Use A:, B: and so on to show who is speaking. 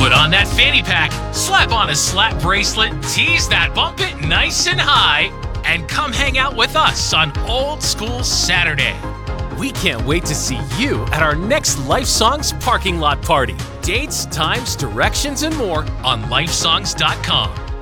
A: Put on that fanny pack, slap on a slap bracelet, tease that bump it nice and high, and come hang out with us on Old School Saturday.
B: We can't wait to see you at our next Life Songs parking lot party. Dates, times, directions, and more
A: on lifesongs.com.